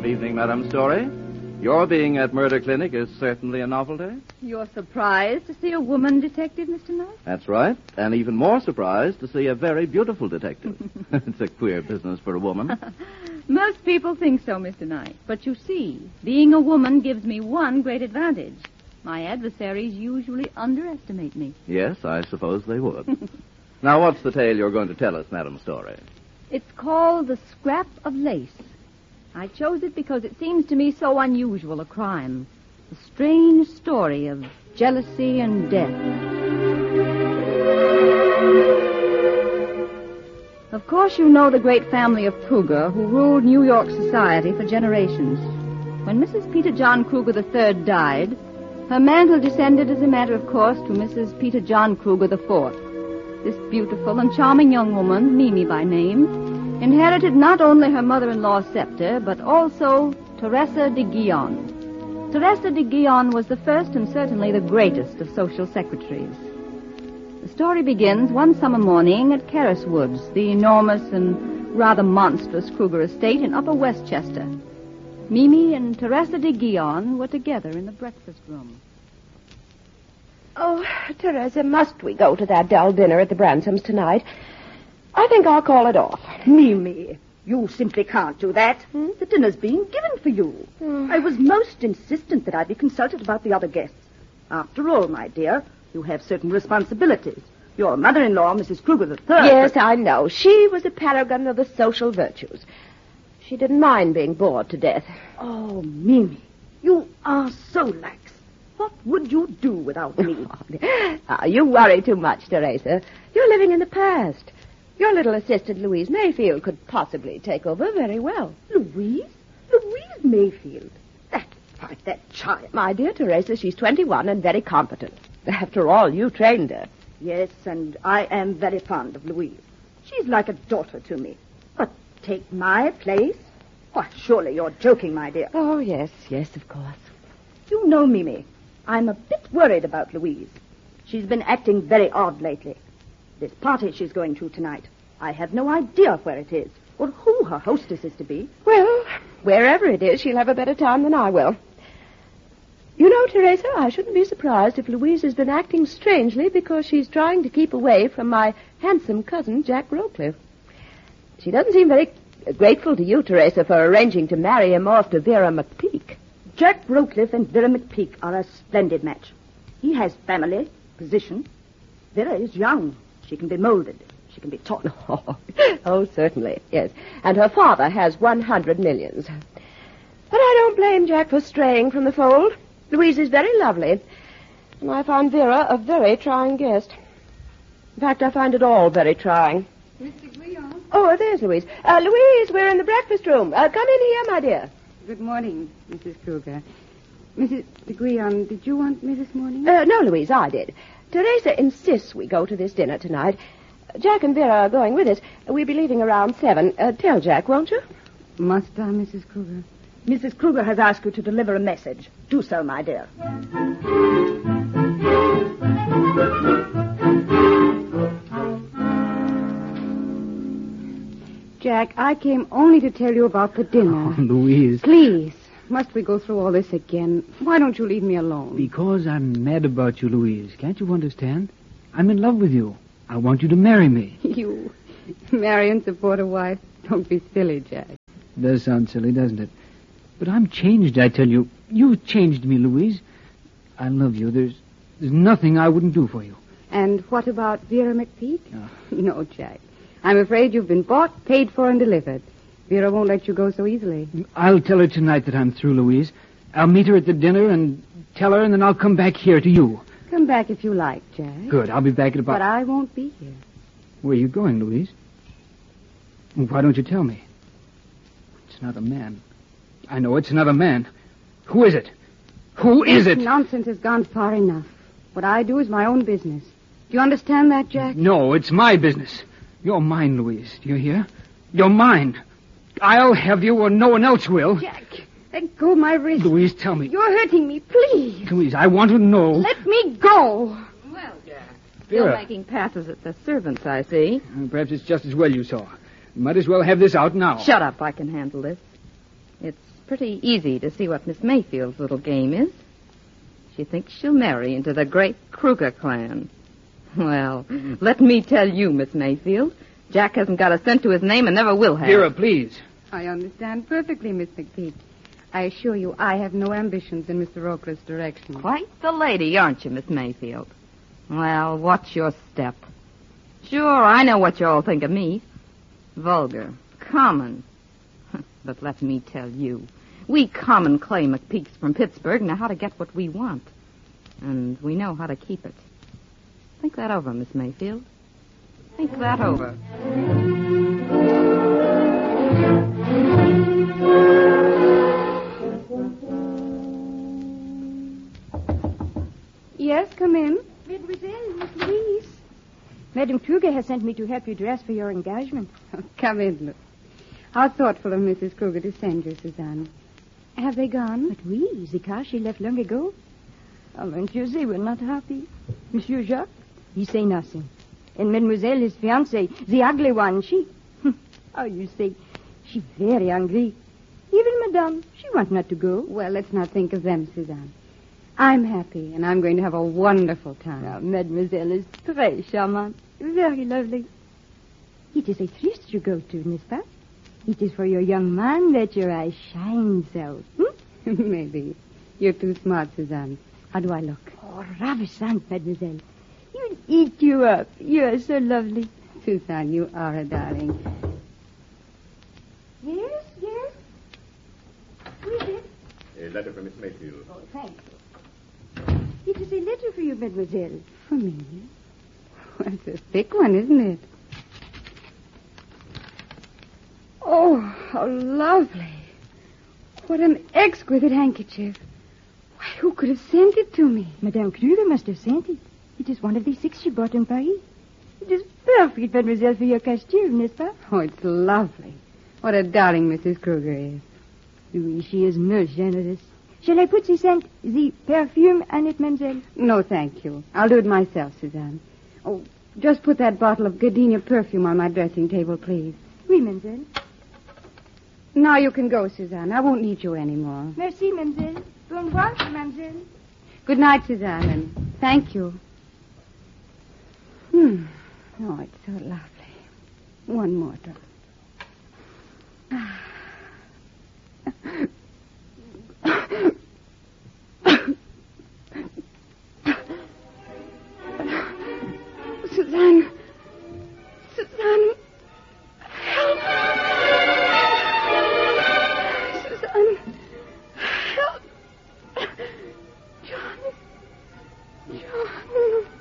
evening, Madame Story. Your being at Murder Clinic is certainly a novelty. You're surprised to see a woman detective, Mr. Knight? That's right. And even more surprised to see a very beautiful detective. It's a queer business for a woman. Most people think so, Mr. Knight. But you see, being a woman gives me one great advantage. My adversaries usually underestimate me. Yes, I suppose they would. Now, what's the tale you're going to tell us, Madame Story? It's called The Scrap of Lace. I chose it because it seems to me so unusual a crime. A strange story of jealousy and death. Of course, you know the great family of Kruger, who ruled New York society for generations. When Mrs. Peter John Kruger III died, her mantle descended as a matter of course to Mrs. Peter John Kruger IV. This beautiful and charming young woman, Mimi by name, inherited not only her mother-in-law's scepter, but also Teresa de Guion. Teresa de Guion was the first and certainly the greatest of social secretaries. The story begins one summer morning at Caris Woods, the enormous and rather monstrous Kruger estate in Upper Westchester. Mimi and Teresa de Guion were together in the breakfast room. Oh, Teresa, must we go to that dull dinner at the Bransoms tonight? I think I'll call it off. Mimi, you simply can't do that. The dinner's being given for you. I was most insistent that I be consulted about the other guests. After all, my dear, you have certain responsibilities. Your mother-in-law, Mrs. Kruger III... Yes, I know. She was a paragon of the social virtues. She didn't mind being bored to death. Oh, Mimi, you are so lax. What would you do without me? You worry too much, Teresa. You're living in the past. Your little assistant, Louise Mayfield, could possibly take over very well. Louise? Louise Mayfield? That child. My dear Teresa, she's 21 and very competent. After all, you trained her. Yes, and I am very fond of Louise. She's like a daughter to me. But take my place? Why, surely you're joking, my dear. Oh, yes, of course. You know, Mimi, I'm a bit worried about Louise. She's been acting very odd lately. This party she's going to tonight, I have no idea where it is or who her hostess is to be. Well, wherever it is, she'll have a better time than I will. You know, Teresa, I shouldn't be surprised if Louise has been acting strangely because she's trying to keep away from my handsome cousin, Jack Rowcliffe. She doesn't seem very grateful to you, Teresa, for arranging to marry him off to Vera McPeak. Jack Rowcliffe and Vera McPeak are a splendid match. He has family, position. Vera is young. She can be molded. She can be taught. Oh, certainly, yes. And her father has 100 millions. But I don't blame Jack for straying from the fold. Louise is very lovely. And I find Vera a very trying guest. In fact, I find it all very trying. Mr. Guion? Oh, there's Louise. Louise, we're in the breakfast room. Come in here, my dear. Good morning, Mrs. Kruger. Mrs. Guion, did you want me this morning? No, Louise, I did. Teresa insists we go to this dinner tonight. Jack and Vera are going with us. We'll be leaving around 7. Tell Jack, won't you? Must I, Mrs. Kruger? Mrs. Kruger has asked you to deliver a message. Do so, my dear. Jack, I came only to tell you about the dinner. Oh, Louise. Please, must we go through all this again? Why don't you leave me alone? Because I'm mad about you, Louise. Can't you understand? I'm in love with you. I want you to marry me. You marry and support a wife? Don't be silly, Jack. It does sound silly, doesn't it? But I'm changed, I tell you. You changed me, Louise. I love you. There's nothing I wouldn't do for you. And what about Vera McPeak? Oh. No, Jack. I'm afraid you've been bought, paid for, and delivered. Vera won't let you go so easily. I'll tell her tonight that I'm through, Louise. I'll meet her at the dinner and tell her, and then I'll come back here to you. Come back if you like, Jack. Good. I'll be back at about... But I won't be here. Where are you going, Louise? Why don't you tell me? It's another man. I know it's another man. Who is it? Who is it? Nonsense has gone far enough. What I do is my own business. Do you understand that, Jack? No, it's my business. You're mine, Louise. Do you hear? You're mine. I'll have you or no one else will. Jack, let go of my wrist. Louise, tell me. You're hurting me, please. Louise, I want to know. Let me go. Well, Jack. Vera. Still making passes at the servants, I see. Perhaps it's just as well you saw. You might as well have this out now. Shut up. I can handle this. It's pretty easy to see what Miss Mayfield's little game is. She thinks she'll marry into the great Kruger clan. Well, let me tell you, Miss Mayfield, Jack hasn't got a cent to his name and never will have. Vera, please. I understand perfectly, Miss McPeak. I assure you I have no ambitions in Mr. Oakley's direction. Quite the lady, aren't you, Miss Mayfield? Well, watch your step. Sure, I know what you all think of me. Vulgar. Common. But let me tell you, we common clay McPeaks from Pittsburgh know how to get what we want. And we know how to keep it. Think that over, Miss Mayfield. Think that over. Yes, come in. Mademoiselle, Miss Louise. Madame Kruger has sent me to help you dress for your engagement. Come in, look. How thoughtful of Mrs. Kruger to send you, Suzanne. Have they gone? But oui, the car she left long ago. Oh, Monsieur, they were not happy. Monsieur Jacques, he say nothing. And Mademoiselle, his fiancée, the ugly one, she... Oh, you see, she very angry. Even Madame, she want not to go. Well, let's not think of them, Suzanne. I'm happy, and I'm going to have a wonderful time. Oh, Mademoiselle is très charmante. Very lovely. It is a tryst you go to, n'est-ce pas? It is for your young man that your eyes shine so. Maybe. You're too smart, Suzanne. How do I look? Oh, ravissant, Mademoiselle. You'll eat you up. You are so lovely. Suzanne, you are a darling. Yes, yes. Who is it? A letter from Miss Mayfield. Oh, thank you. It is a letter for you, Mademoiselle. For me? Well, it's a thick one, isn't it? Oh, how lovely. What an exquisite handkerchief. Why, who could have sent it to me? Madame Kruger must have sent it. It is one of the 6 she bought in Paris. It is perfect, Mademoiselle, for your costume, n'est-ce pas? Oh, it's lovely. What a darling Mrs. Kruger is. Oui, she is most generous. Shall I put the scent, the perfume on it, Mademoiselle? No, thank you. I'll do it myself, Suzanne. Oh, just put that bottle of gardenia perfume on my dressing table, please. Oui, Mademoiselle. Now you can go, Suzanne. I won't need you anymore. Merci, Mademoiselle. Bon revoir, Mademoiselle. Good night, Suzanne, and thank you. Oh, it's so lovely. One more drop. Ah.